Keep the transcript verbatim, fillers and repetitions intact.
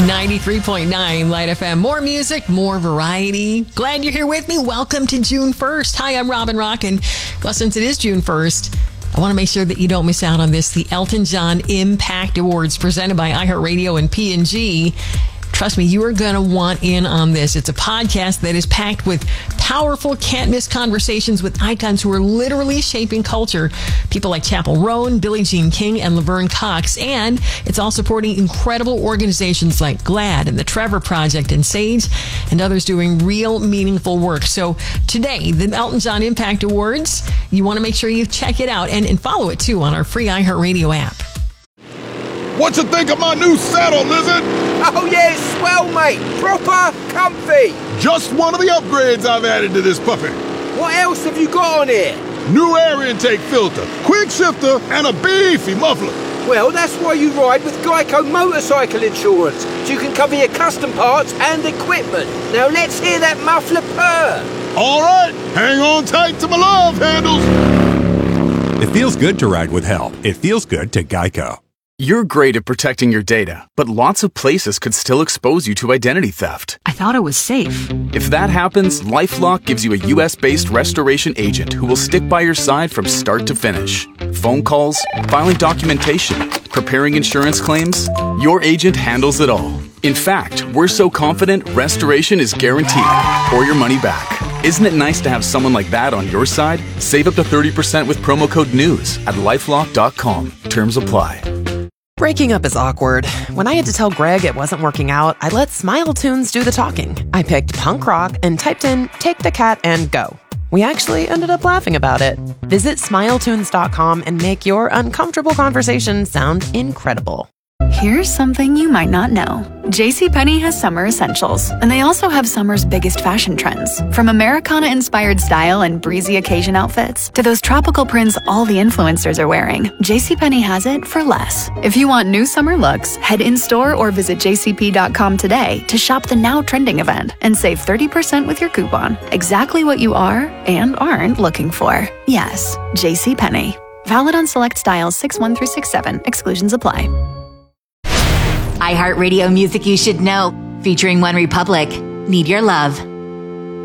ninety-three point nine Light F M. More music, more variety. Glad you're here with me. Welcome to June first. Hi, I'm Robin Rock, and well, since it is June first, I want to make sure that you don't miss out on this. The Elton John Impact Awards presented by iHeartRadio and P and G. Trust me, you are going to want in on this. It's a podcast that is packed with powerful, can't-miss conversations with icons who are literally shaping culture. People like Chappell Roan, Billie Jean King, and Laverne Cox. And it's all supporting incredible organizations like GLAAD and the Trevor Project and SAGE and others doing real, meaningful work. So today, the Elton John Impact Awards, you want to make sure you check it out and, and follow it, too, on our free iHeartRadio app. What you think of my new saddle, Lizard? Oh, yeah, it's swell, mate. Proper comfy. Just one of the upgrades I've added to this puppy. What else have you got on here? New air intake filter, quick shifter, and a beefy muffler. Well, that's why you ride with Geico Motorcycle Insurance, so you can cover your custom parts and equipment. Now let's hear that muffler purr. All right, hang on tight to my love handles. It feels good to ride with help. It feels good to Geico. You're great at protecting your data, but lots of places could still expose you to identity theft. I thought it was safe. If that happens, LifeLock gives you a U S-based restoration agent who will stick by your side from start to finish. Phone calls, filing documentation, preparing insurance claims, your agent handles it all. In fact, we're so confident restoration is guaranteed or your money back. Isn't it nice to have someone like that on your side? Save up to thirty percent with promo code NEWS at lifelock dot com. Terms apply. Breaking up is awkward. When I had to tell Greg it wasn't working out, I let Smile Tunes do the talking. I picked punk rock and typed in, take the cat and go. We actually ended up laughing about it. Visit smile tunes dot com and make your uncomfortable conversation sound incredible. Here's something you might not know. JCPenney has summer essentials, and they also have summer's biggest fashion trends. From Americana-inspired style and breezy occasion outfits to those tropical prints all the influencers are wearing, JCPenney has it for less. If you want new summer looks, head in-store or visit j c p dot com today to shop the now trending event and save thirty percent with your coupon. Exactly what you are and aren't looking for. Yes, JCPenney. Valid on select styles six one through six seven. Exclusions apply. iHeartRadio music you should know, featuring One Republic, Need Your Love.